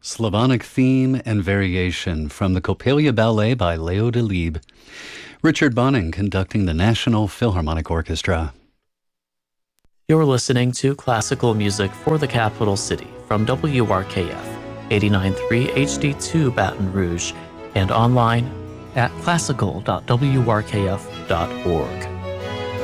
Slavonic Theme and Variation from the Coppelia Ballet by Leo Delibes. Richard Bonning conducting the National Philharmonic Orchestra. You're listening to classical music for the capital city from WRKF 89.3 HD2 Baton Rouge and online at classical.wrkf.org.